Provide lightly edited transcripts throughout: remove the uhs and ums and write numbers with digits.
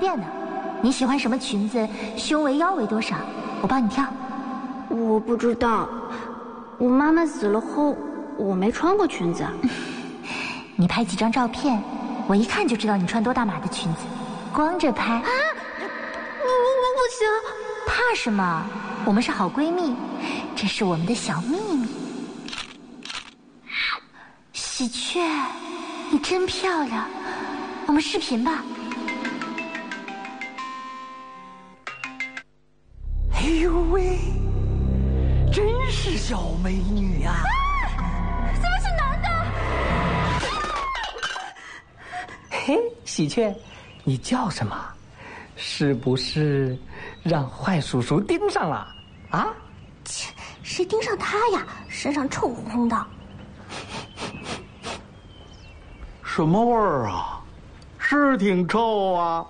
店呢。你喜欢什么裙子？胸围、腰围多少？我帮你挑。 我不知道，我妈妈死了后，我没穿过裙子。 你拍几张照片，我一看就知道你穿多大码的裙子，光着拍。啊， 我不行。 怕什么？我们是好闺蜜，这是我们的小秘密。喜鹊，你真漂亮，我们视频吧。 哎呦喂，真是小美女呀！ 怎么是男的？ 嘿，喜鹊，你叫什么？是不是让坏叔叔盯上了啊？ 切，谁盯上他呀？身上臭烘烘的。 什么味儿啊？是挺臭啊！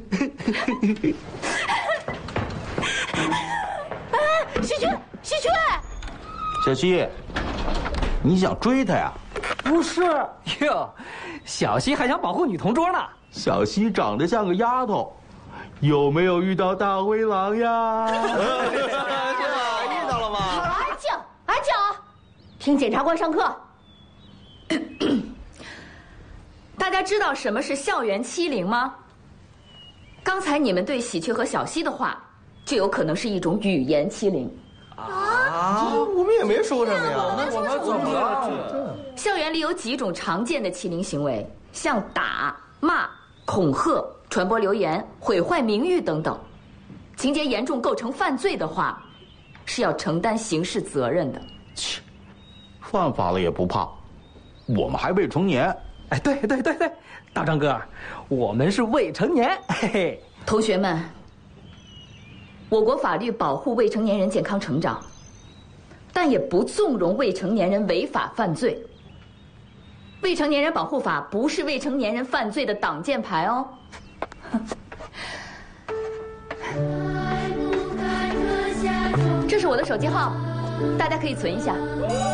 喜鹊，喜鹊， 小西，你想追他呀？ 不是哟，小西还想保护女同桌呢。 小西长得像个丫头，有没有遇到大灰狼呀？ 遇到了吗？ 好了，安静，安静啊！听检察官上课。 大家知道什么是校园欺凌吗？刚才你们对喜鹊和小西的话，就有可能是一种语言欺凌。 啊，我们也没说什么呀。我们怎么了？ 校园里有几种常见的欺凌行为，像打、骂、恐吓、传播流言、毁坏名誉等等，情节严重构成犯罪的话，是要承担刑事责任的。 切，犯法了也不怕，我们还未成年。 哎，对，大张哥，我们是未成年。嘿嘿， 同学们，我国法律保护未成年人健康成长，但也不纵容未成年人违法犯罪。未成年人保护法不是未成年人犯罪的挡箭牌哦。这是我的手机号，大家可以存一下。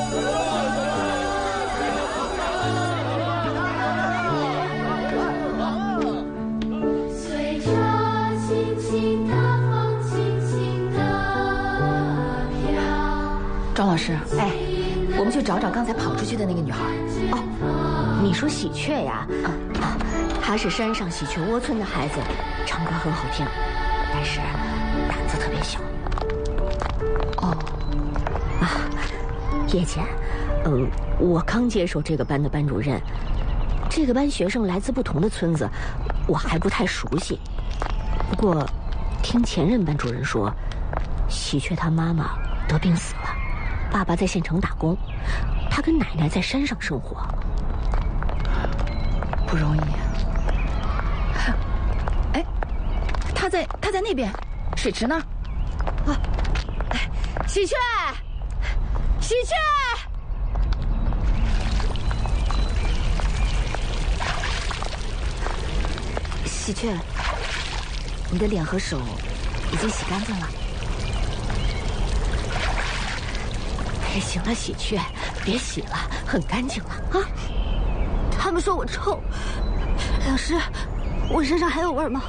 庄老师，哎，我们去找找刚才跑出去的那个女孩。 哦，你说喜鹊呀？她是山上喜鹊窝村的孩子，唱歌很好听，但是胆子特别小。 哦， 叶姐，我刚接手这个班的班主任，这个班学生来自不同的村子，我还不太熟悉。不过，听前任班主任说，喜鹊她妈妈得病死了，爸爸在县城打工，他跟奶奶在山上生活， 不容易。哎，他在那边，水池那儿。啊，哎，喜鹊，喜鹊，喜鹊，你的脸和手已经洗干净了。 哎，行了，喜鹊，别洗了，很干净了啊。他们说我臭，老师，我身上还有味儿吗？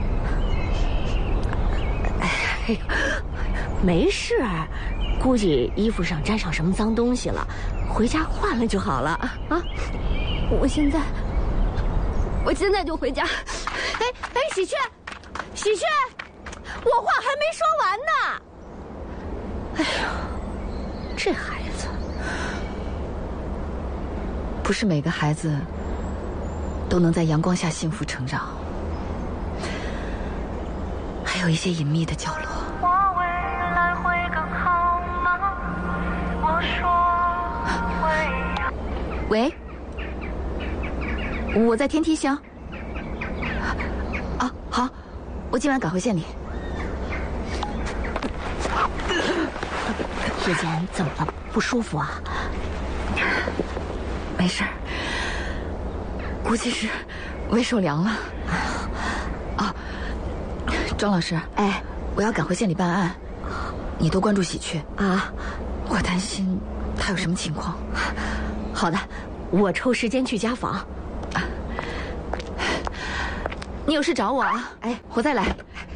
哎，没事，估计衣服上沾上什么脏东西了，回家换了就好了啊。我现在就回家。哎，喜鹊，喜鹊，我话还没说完呢。哎呀，这孩子， 不是每个孩子都能在阳光下幸福成长，还有一些隐秘的角落。 我未来会更好吗？我说会。 喂，我在天梯乡。啊，好，我今晚赶回县里。 叶简怎么了？不舒服啊？ 没事儿，估计是胃受凉了。啊，庄老师， 哎， 我要赶回县里办案，你多关注喜鹊啊， 我担心他有什么情况。 好的，我抽时间去家访。 你有事找我啊？哎，我再来。